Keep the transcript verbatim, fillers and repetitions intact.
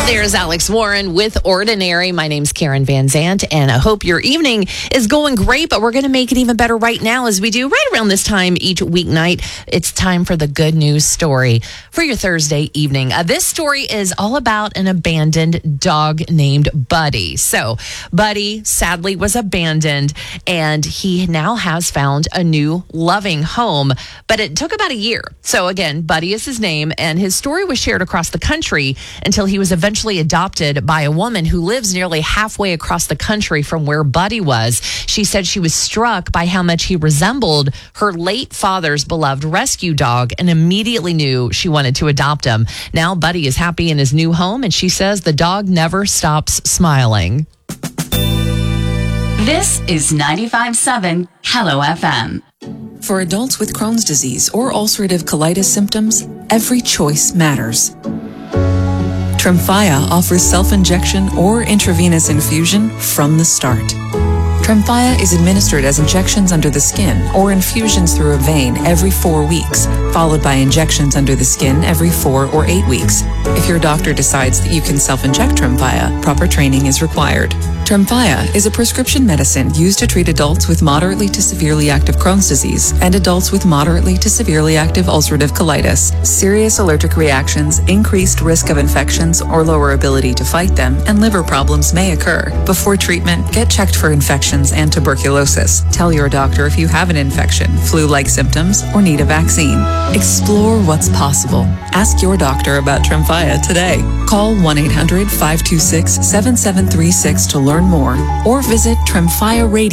There's Alex Warren with Ordinary. My name's Karen Van Zant, and I hope your evening is going great, but we're going to make it even better right now as we do right around this time each weeknight. It's time for the good news story for your Thursday evening. Uh, this story is all about an abandoned dog named Buddy. So Buddy sadly was abandoned, and he now has found a new loving home, but it took about a year. So again, Buddy is his name, and his story was shared across the country until he was eventually adopted by a woman who lives nearly halfway across the country from where Buddy was. She said she was struck by how much he resembled her late father's beloved rescue dog and immediately knew she wanted to adopt him. Now Buddy is happy in his new home, and she says the dog never stops smiling. This is ninety-five point seven Hello F M. For adults with Crohn's disease or ulcerative colitis symptoms, every choice matters. Tremfya offers self-injection or intravenous infusion from the start. Tremfya is administered as injections under the skin or infusions through a vein every four weeks, followed by injections under the skin every four or eight weeks. If your doctor decides that you can self-inject Tremfya, proper training is required. Tremfya is a prescription medicine used to treat adults with moderately to severely active Crohn's disease and adults with moderately to severely active ulcerative colitis. Serious allergic reactions, increased risk of infections or lower ability to fight them, and liver problems may occur. Before treatment, get checked for infections and tuberculosis. Tell your doctor if you have an infection, flu-like symptoms, or need a vaccine. Explore what's possible. Ask your doctor about Tremfya today. Call one eight hundred five two six seven seven three six to learn more, or visit Tremfya Radio.